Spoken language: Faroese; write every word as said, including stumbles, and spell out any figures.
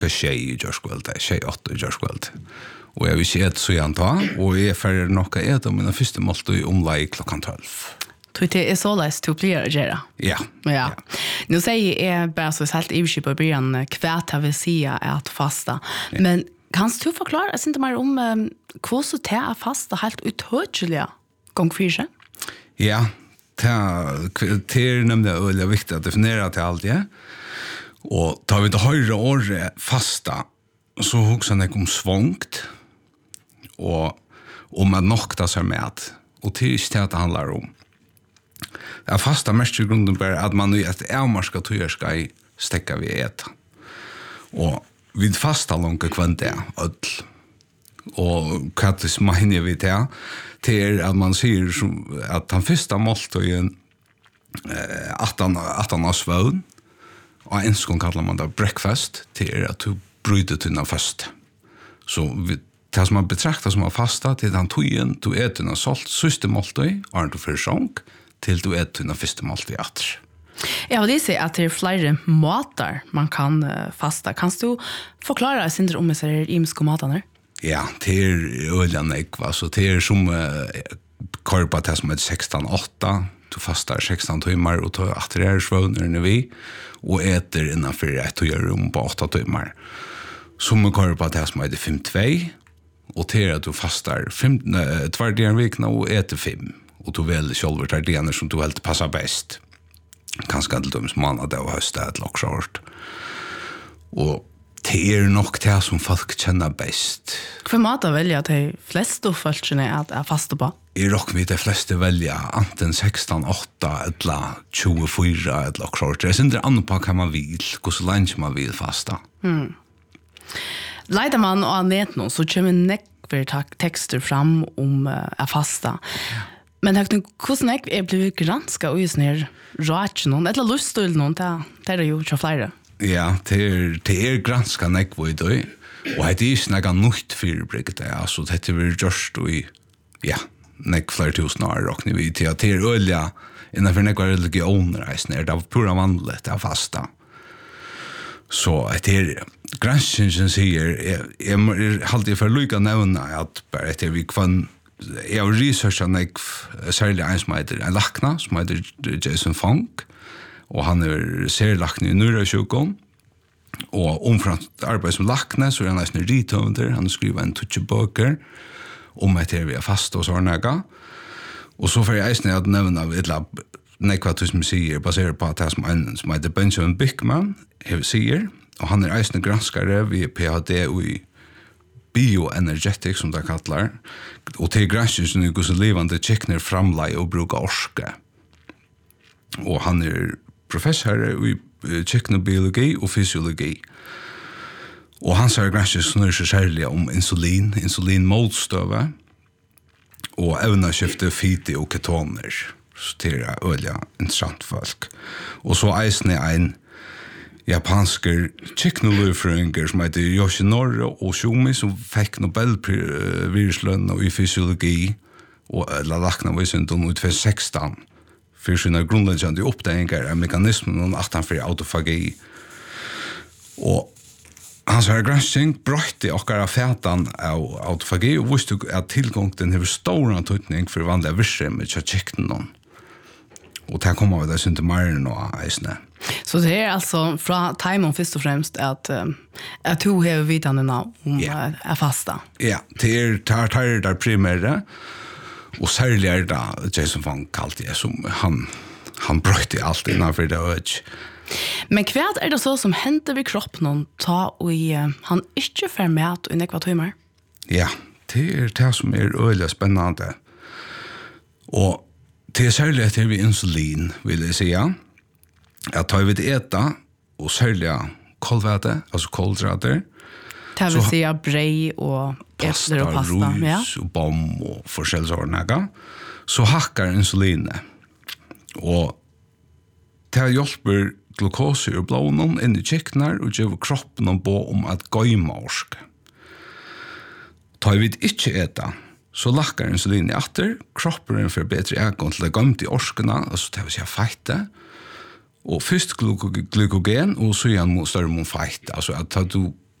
tjej i görskväldet, tjej åtta i görskväldet. Och jag vill se ett så jag ta, och jag är färdig nog att äta mina första mål i omlag klockan tolv. Det är så lätt att bli att göra. Ja. Ja. Nu säger jag bara så helt ivrig på början kvärt jag vill säga att fasta. Ja. Men kan du förklara, jag inte mer om um, vad så det är fasta helt uthöjliga gång fyra? Ja, det är nämligen väldigt viktigt att definiera till allt det. Och tar vi det höjre året fasta så huxar jag om svångt och om att nokta sig med. Och det är inte det handlar om. Det fasta mest i grunden bara att man i ett avmarska tyger ska stäcka vid äta. Och vid fasta långa kvant är öll. Och kattis man vid det till att man säger att han första måltiden eh, attan attan av svön. Och en skång kallar man det breakfast till att du bryter till den fast. Så vi, det som man betraktar som att fasta till den tojen, du äter den salt, sista måltid, och du får sjönk, till du äter den första måltid efter. Ja, och det säger att det är flera matar man kan uh, fasta. Kan du förklara sig om det är imska matarna? Ja, det är öljan ägg, så det är som uh, korpa till som är sexton åtta. Du fastar sexton timmar och tar atträr svåner när vi och äter innanför ett och gör rum på åtta timmar. Som är korpa till som är fem två och till att du fastar fem, uh, två dagar i veckan och äter fem. Och du väljer själv tar det som du helt passar bäst. Kanske inte de som man det och hösta ett lockshort. Och det är nog det som folk känner bäst. För mat väljer att de flesta folk känner att är fasta på? I rock vi de flesta välja antingen sexton åtta eller tjugofyra ett lockshort. Det är inte annat på kan man vill, hur så länge man vill fasta. Mm. Leider man och annat nå så kommer nekver texter fram om uh, är fasta. Ja. Men hur hvordan är blivit granska och just ner rätt någon eller lustul någon där där är ju så flera. Ja, det är det är granska nek vad då. Och det är snäga nytt för bricket där alltså det är just i ja, nek flera tusen år och ni vet att det är olja innan för nekvar religioner är snär det pura vanligt att fasta. Så det är granskningen säger jag hade för lycka nämna att bara det vi kan jag har researchat en särskilt en som heter en lackna som heter Jason Funk och han är särlackna i neurosjukdom och omframt arbete som lackna så är han nästan rithönder han skriver en touch böcker om att det är fast och sådana och så får jag ägna att nämna ett labb nekvatus som säger baserat på att det som en som heter Benjamin Bickman säger och han är ägna granskare vid P H D i bioenergetic som det kallar och till granskning som är så levande checkner framlaj och brukar orska och han är professor i checknobiologi och fysiologi och han säger granskning som är så särskilt om insulin insulinmålstöve och ävnaskifte fiti och ketoner så det är öliga intressant folk och så ägna en japanska teknologifröingar som heter Yoshinori Oshumi som fick Nobelprislön i fysiologi och eller lackna var sen då tjugo sexton för sina grundläggande upptäckningar av mekanismen och attan för autofagi. Och hans granskning brötte och affärtan av autofagi och visste att tillgång den har stor antydning för vanliga virker med checkten. Och det kommer vi där inte mer och isne. Så det är alltså från timon först och främst att att du har vitandena om yeah. är fasta. Ja, det är tar tar där primära och särskilt där Jason Funk kallt det som han han bröt allt innan för det. Men kvärt är det så som händer vid kroppen någon ta och i, han inte för mat i nekva timmar. Ja, det är det som är öliga spännande. Och det är särskilt att det är insulin vill jag säga. Jag tar vid äta och sälja kolväte, alltså kolhydrater. Det vill säga brej och pasta, och pasta, ris ja. Och bom och forskjellsordningar. Så hackar insulinet. Och det hjälper glukos i blodet in i kiknar och ger kroppen en bo om att gøyma orsk. Tar vi inte äta så lackar insulinet efter, kroppen får bättre ägon till att gøyma i orskarna, alltså det vill säga fajta. Och först glykogen och så igen större mot fight alltså att du